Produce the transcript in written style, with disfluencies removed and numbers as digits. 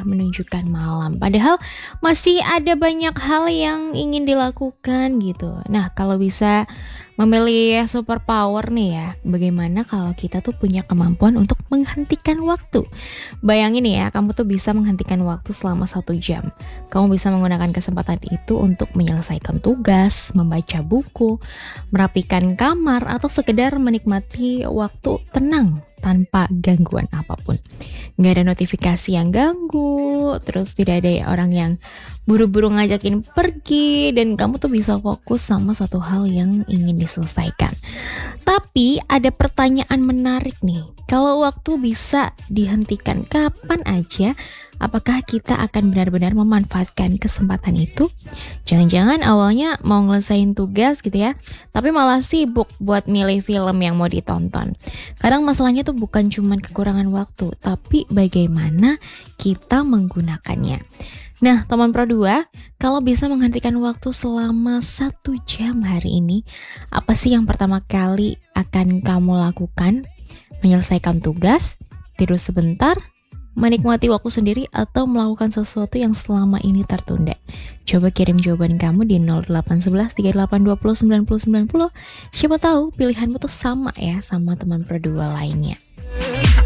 menunjukkan malam. Padahal masih ada banyak hal yang ingin dilakukan gitu. Nah, kalau bisa memilih superpower nih ya, bagaimana kalau kita tuh punya kemampuan untuk menghentikan waktu? Bayangin ya, kamu tuh bisa menghentikan waktu selama 1 jam. Kamu bisa menggunakan kesempatan itu untuk menyelesaikan tugas, membaca buku, merapikan kamar, atau sekedar menikmati waktu tenang tanpa gangguan apapun. Nggak ada notifikasi yang ganggu, terus tidak ada orang yang buru-buru ngajakin pergi, dan kamu tuh bisa fokus sama satu hal yang ingin diselesaikan. Tapi ada pertanyaan menarik nih, kalau waktu bisa dihentikan kapan aja, apakah kita akan benar-benar memanfaatkan kesempatan itu? Jangan-jangan awalnya mau ngelesain tugas gitu ya, tapi malah sibuk buat milih film yang mau ditonton. Kadang masalahnya tuh bukan cuma kekurangan waktu, tapi bagaimana kita menggunakannya. Nah, teman Pro 2, kalau bisa menghentikan waktu selama 1 jam hari ini, apa sih yang pertama kali akan kamu lakukan? Menyelesaikan tugas, tidur sebentar, menikmati waktu sendiri, atau melakukan sesuatu yang selama ini tertunda? Coba kirim jawaban kamu di 0811 38 20 90 90. Siapa tahu pilihanmu tuh sama ya sama teman Pro 2 lainnya.